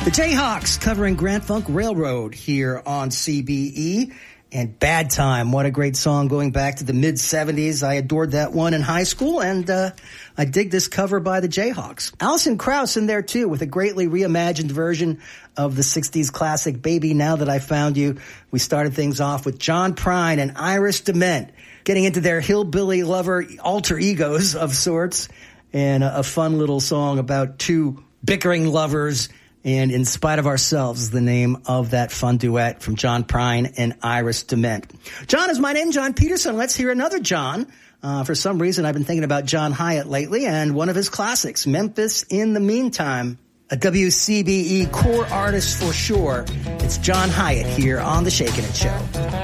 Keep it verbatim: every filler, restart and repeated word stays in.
The Jayhawks covering Grand Funk Railroad here on C B E. And Bad Time, what a great song going back to the mid seventies. I adored that one in high school, and uh I dig this cover by the Jayhawks. Alison Krauss in there too with a greatly reimagined version of the sixties classic Baby Now That I Found You. We started things off with John Prine and Iris DeMent getting into their hillbilly lover alter egos of sorts, and a, a fun little song about two bickering lovers. And In Spite of Ourselves is the name of that fun duet from John Prine and Iris DeMent. John is my name, John Peterson. Let's hear another John. Uh, for some reason, I've been thinking about John Hiatt lately, and one of his classics, Memphis in the Meantime, a W C B E core artist for sure. It's John Hiatt here on The Shakin' It Show.